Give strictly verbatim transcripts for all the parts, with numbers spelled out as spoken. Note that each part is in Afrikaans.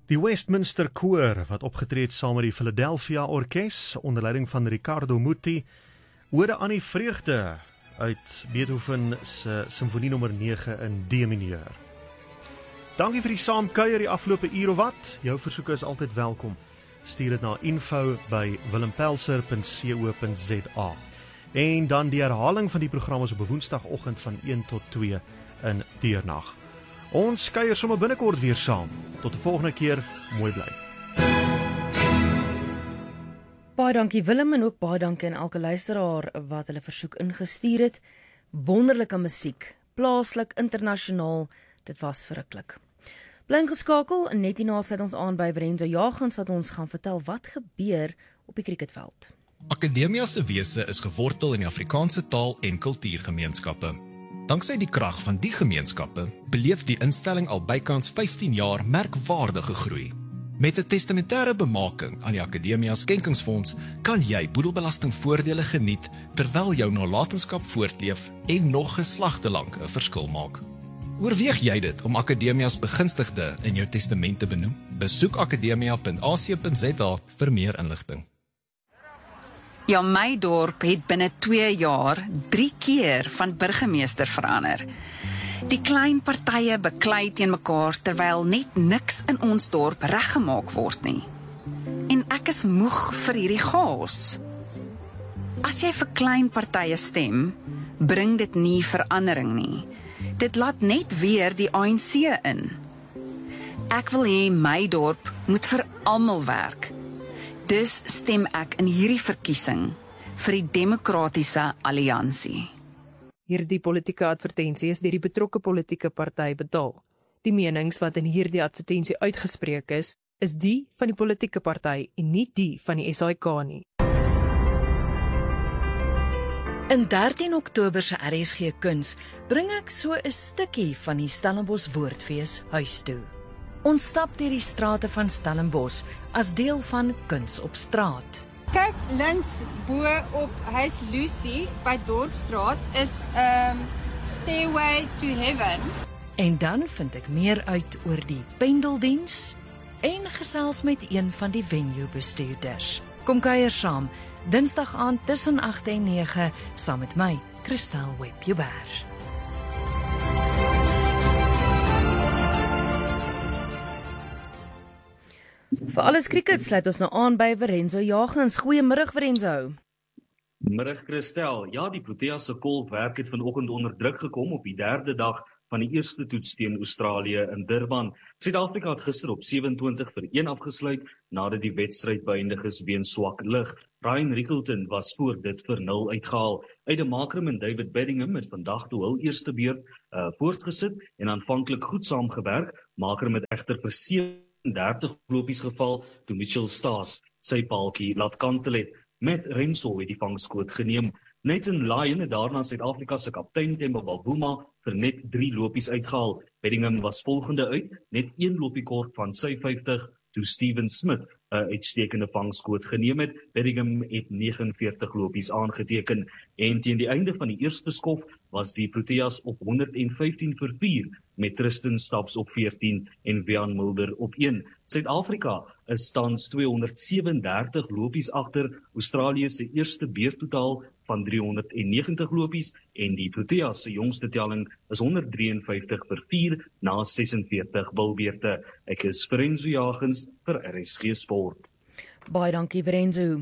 Die Westminster Koor, wat opgetree het saam met die Philadelphia Orkes, onder leiding van Riccardo Muti, ode aan die vreugde uit Beethoven se Simfonie nommer nege in D mineur. Dankie vir die saamkuier die afgelope uur of wat. Jou versoeke is altyd welkom. Stuur dit na info by willempelser punt co punt za. En dan die herhaling van die program is op 'n woensdagoggend van een tot twee in deernag. Ons kuier sommer binnekort weer saam. Tot die volgende keer, mooi bly. Baie dankie Willem en ook baie dankie aan elke luisteraar wat hulle versoek ingestuur het. Wonderlike musiek, plaaslik, internasionaal, dit was verruklik. Bly ingeskakel, net hierna sluit ons aan by Verenzo Jagens wat ons gaan vertel wat gebeur op die cricketveld. Akademia se wese is gewortel in die Afrikaanse taal en kultuurgemeenskappe. Danksy die krag van die gemeenskappe beleef die instelling al bykans vyftien jaar merkwaardige groei. Met 'n testamentêre bemaking aan die Akademia Skenkingsfonds kan jy boedelbelastingvoordele geniet terwyl jou nalatenskap voortleef en nog geslagte lank 'n verskil maak. Oorweeg jy dit om Akademia's begunstigde in jou testament te benoem? Besoek akademia punt a c punt za vir meer inligting. Ja, my dorp het binne twee jaar drie keer van burgemeester verander. Die klein partye beklei teen mekaar terwyl net niks in ons dorp reggemaak word nie. En ek is moeg vir hierdie chaos. As jy vir klein partye stem, bring dit nie verandering nie. Dit laat net weer die A N C in. Ek wil hê my dorp moet vir almal werk. Dus stem ek in hierdie verkiesing vir die Demokratiese Alliansie. Hierdie politieke advertensie is deur die betrokke politieke party betaal. Die menings wat in hierdie advertensie uitgespreek is, is die van die politieke party en nie die van die S A I K nie. In dertien Oktober se R S G Kuns bring ek so 'n stukkie van die Stellenbosch Woordfees huis toe. Ons stap deur die strate van Stellenbosch as deel van Kuns op straat. Kyk, links bo op Huis Lucy by Dorpsstraat is um, Stairway to Heaven. En dan vind ek meer uit oor die pendeldiens en gesels met een van die venue bestuurders. Kom kuier saam, Dinsdag aand tussen agt en nege, saam met my, Christel Webber. Vir alles cricket sluit ons nou aan by Verenzo Jagens. Goeiemiddag Verenzo. Middag Christel. Ja, die Proteas se kolfwerk het vanoggend onder druk gekom op die derde dag van die eerste toets teen Australië in Durban. Suid-Afrika het gister op sewe-en-twintig vir een afgesluit nadat die wedstryd beëindig is weens swak lug. Ryan Rickelton was voor dit vir nul uitgehaal. Aiden Markram en David Bedingham het vandag toe hul eerste beurt uh, voortgesit en aanvanklik goed saamgewerk. Markram het egter vir sewe-en-dertig lopies geval toe Mitchell Starc sy paaltjie laat kantel het. Met Renshaw het die vangskoot geneem. Nathan Lyon het daarna Suid-Afrika se kaptein Themba Bavuma vir net drie lopies uitgehaal. Bedingham was volgende uit, net een lopie kort van sy vyftig, toe Steven Smith 'n uitstekende vangskoot geneem het. Bedingham het negenenveertig lopies aangeteken en teen die einde van die eerste skof was die Proteas op honderd en vyftien vir vier met Tristan Stubbs op veertien en Wiaan Mulder op een. Suid-Afrika is tans tweehonderd sewe-en-dertig lopies agter Australië se eerste beurttotaal van driehonderd en negentig lopies en die Proteas se jongste telling is honderd drie en vyftig vir vier na ses-en-veertig bilbeurte. Ek is Verenzo Jagens vir R S G Sport. Baie dankie Verenzo.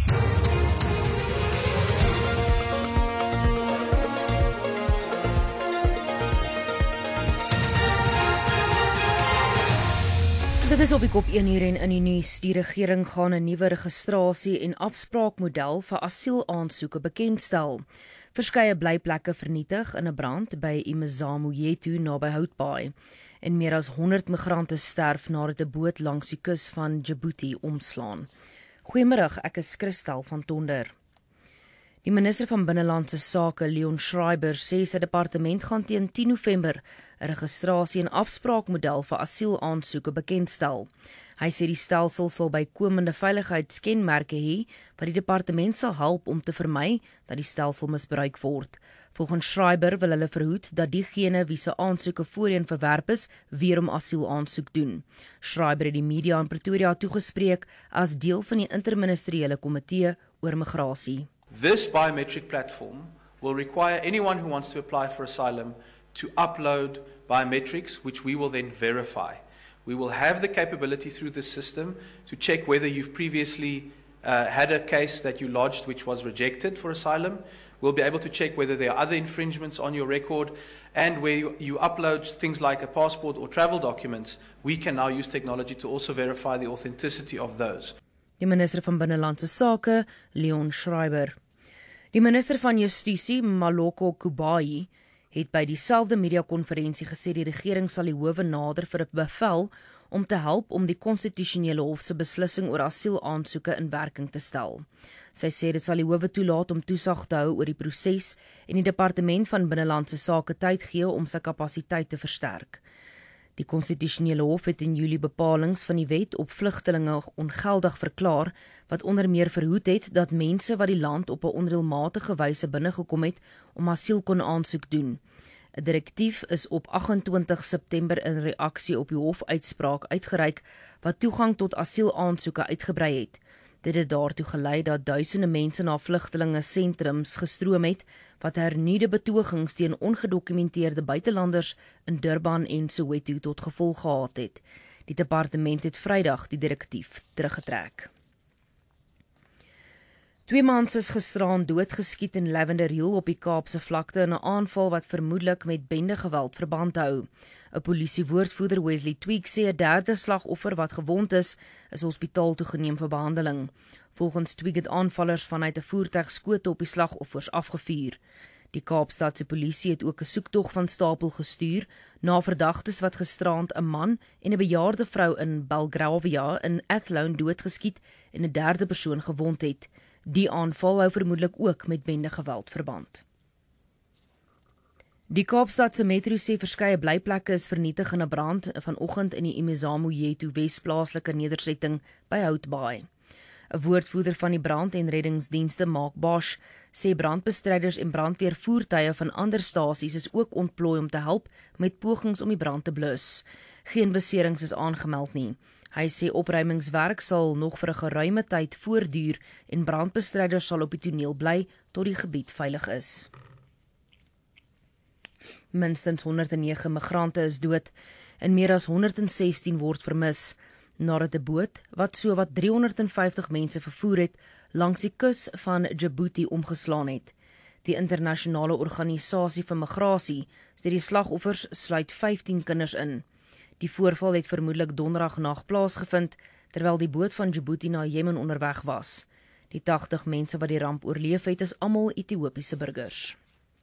Dit is op die kop een uur en in die nuus. Die regering gaan 'n nuwe registrasie en afspraakmodel vir asielaansoeke bekendstel. Verskeie blyplekke vernietig in 'n brand by Imizamo Yethu naby Houtbaai. En meer as honderd migrante sterf nadat 'n boot langs die kus van Djibouti omslaan. Goeiemiddag, ek is Christel van Tonder. Die minister van Binnelandse Sake, Leon Schreiber, sê sy departement gaan teen tien November 'n registrasie en afspraakmodel vir asielaansoeke bekendstel. Hy sê die stelsel sal bykomende veiligheidskenmerke hê wat die departement sal help om te vermy dat die stelsel misbruik word. Volgens Schreiber wil hulle verhoed dat diegene wie se aansoeke voorheen verwerp is, weer om asiel aansoek doen. Schreiber het die media in Pretoria toegespreek as deel van die interministeriële komitee oor migrasie. This biometric platform will require anyone who wants to apply for asylum to upload biometrics, which we will then verify. We will have the capability through this system to check whether you've previously uh, had a case that you lodged which was rejected for asylum. We'll be able to check whether there are other infringements on your record, and where you, you upload things like a passport or travel documents, we can now use technology to also verify the authenticity of those. Die minister van Binnelandse Sake, Leon Schreiber. Die minister van Justisie, Maloko Kubayi, het by dieselfde mediakonferensie gesê die regering sal die howe nader vir 'n bevel om te help om die konstitusionele hof se beslissing oor asielaansoeke in werking te stel. Sy sê dit sal die howe toelaat om toesig te hou oor die proses en die departement van Binnelandse Sake tyd gee om sy kapasiteit te versterk. Die konstitusionele hof het in Julie bepalings van die wet op vlugtelinge ongeldig verklaar, wat onder meer verhoed het dat mense wat die land op 'n onreëlmatige wyse binnegekom het om asiel kon aansoek doen. 'n Direktief is op agt-en-twintig September in reaksie op die hofuitspraak uitgereik wat toegang tot asielaansoeke uitgebrei het. Dit het daartoe gelei dat duisende mense na vlugtelingesentrums gestroom het, wat hernuide betogings teen ongedokumenteerde buitelanders in Durban en Soweto tot gevolg gehad het. Die departement het Vrydag die direktief teruggetrek. Twee mans is gisteraan doodgeskiet in Lavender Hill op die Kaapse vlakte in 'n aanval wat vermoedelik met bendegeweld verband hou. 'n Polisiewoordvoerder Wesley Tweek sê 'n derde slagoffer wat gewond is, is hospitaal toegeneem vir behandeling. Volgens Tweek het aanvallers vanuit 'n voertuig skote op die slagoffers afgevuur. Die Kaapstadse polisie het ook 'n soektog van stapel gestuur na verdagtes wat gisterand 'n man en 'n bejaarde vrou in Belgravia in Athlone doodgeskiet en 'n derde persoon gewond het. Die aanval hou vermoedelik ook met bendegeweld verband. Die Kaapstadse metro sê verskeie blyplekke is vernietig in 'n brand vanoggend in die Imizamo Yetu Wes-plaaslike nedersetting by Houtbaai. 'n Woordvoerder van die brand- en reddingsdienste, Mark Bosch, sê brandbestryders en brandweervoertuie van ander stasies is ook ontplooi om te help met pogings om die brand te blus. Geen beserings is aangemeld nie. Hy sê opruimingswerk sal nog vir 'n geruime tyd voortduur en brandbestryders sal op die toneel bly tot die gebied veilig is. Minstens honderd en nege migrante is dood en meer as honderd en sestien word vermis, nadat 'n boot wat so wat driehonderd en vyftig mense vervoer het, langs die kus van Djibouti omgeslaan het. Die internasionale organisasie vir migrasie sê die slagoffers sluit vyftien kinders in. Die voorval het vermoedelik donderdagnag plaasgevind, terwyl die boot van Djibouti na Jemen onderweg was. Die tagtig mense wat die ramp oorleef het, is almal Ethiopiese burgers.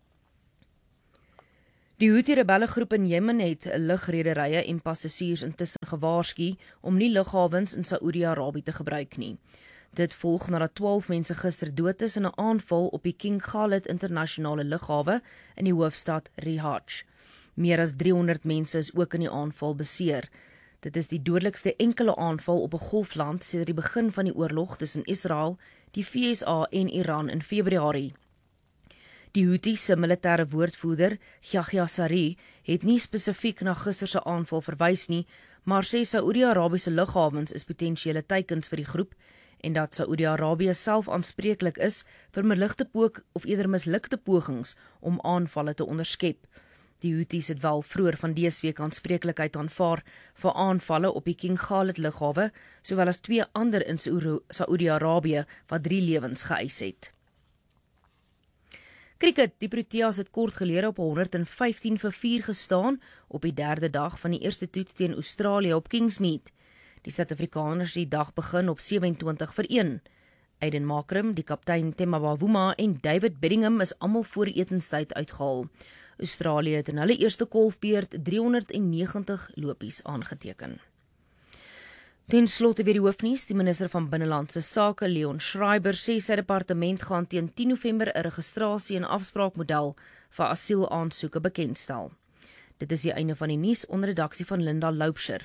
Die Houthi-rebellegroep in Jemen het lugrederye en passasiers intussen gewaarsku om nie lughawens in Saoedi-Arabië te gebruik nie. Dit volg nadat twaalf mense gister dood is in 'n aanval op die King Khalid internasionale lughawe in die hoofstad Riyadh. Meer as driehonderd mense is ook in die aanval beseer. Dit is die dodelikste enkele aanval op 'n golfland sedert die begin van die oorlog tussen Israel, die V S A en Iran in Februarie. Die Houthi se militêre woordvoerder, Yahya Saree, het nie spesifiek na gister se aanval verwys nie, maar sê Saoedi-Arabiese lughawens is potensiële teikens vir die groep en dat Saoedi-Arabië self aanspreeklik is vir mislukte poog of eerder mislukte pogings om aanvalle te onderskep. Die Houthis het wel vroeër van dese week aanspreeklikheid aanvaar vir aanvalle op die King Khalid lughawe, sowel as twee ander in Saoedi-Arabië wat drie lewens geëis het. Cricket, die Proteas het kort gelede op honderd en vyftien vir vier gestaan op die derde dag van die eerste toets teen Australië op Kingsmead. Die Suid-Afrikaners die dag begin op sewe-en-twintig vir een. Aiden Markram, die kaptein Themba Bavuma en David Bedingham is almal voor die etenstyd uitgehaal. Australië het in hulle eerste golfbeurt driehonderd en negentig lopies aangeteken. Ten slotte weer die hoofnuus, die minister van Binnelandse Sake, Leon Schreiber, sê sy departement gaan teen tien November 'n registrasie en afspraakmodel vir asielaansoeke bekendstel. Dit is die einde van die nuus onder redaksie van Linda Loubser.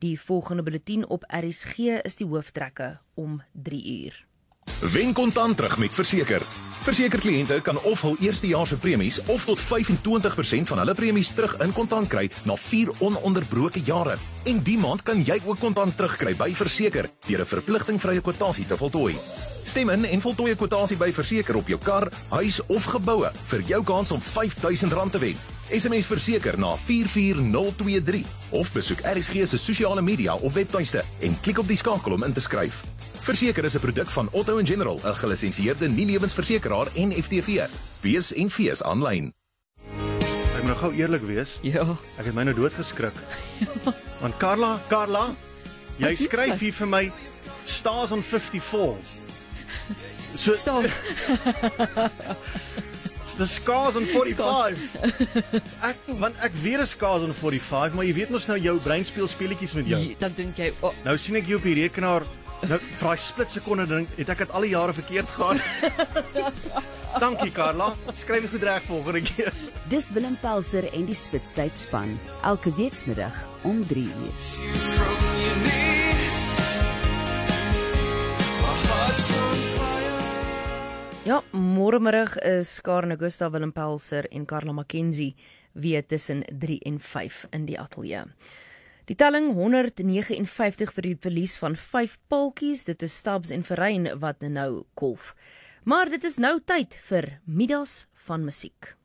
Die volgende bulletin op R S G is die hooftrekke om drie uur. Wen kontant terug met Verseker. Verseker-kliënte kan of hul eerstejaars se premies of tot vyf en twintig persent van hulle premies terug in kontant kry na vier ononderbroke jare. En die maand kan jy ook kontant terugkry by Verseker deur 'n verpligtingvrye kwotasie te voltooi. Stem in en voltooi 'n kwotasie by Verseker op jou kar, huis of geboue vir jou kans om vyf duisend rand te wen. S M S Verseker na vier vier nul twee drie of besoek R S G se sosiale media of webtuiste en klik op die skakel om in te skryf. Verseker is 'n produk van Otto en General, 'n gelisensieerde nie-lewensversekeraar en F T V. Wees en fees aanlyn. Ek moet nou gou eerlik wees. Ja. Ek het my nou doodgeskrik. Want Carla, Carla, jy Wat doen skryf sy? hier vir my stars on fifty-four. So Stars. the scars on forty-five. Ek want ek weet 'n scars on forty-five, maar jy weet mos nou jou brein speel speletjies met jou. Dan dink jy, oh, Nou sien ek jou op die rekenaar. Nou vir daai split sekonde dink het ek dit al die jare verkeerd gehad. Dankie Carla. Skryf dit goed reg volgende keer. Dis Willem Pelser en die Spitstyd span, elke weekmiddag om drie uur. Ja, môremiddag is Karen Augusta, Willem Pelser en Carla Mackenzie weer tussen drie en vyf in die ateljee. Die telling honderd vyf nege vir die verlies van vyf paaltjies, dit is Stubbs en Verreyn wat nou kolf. Maar dit is nou tyd vir Midas van musiek.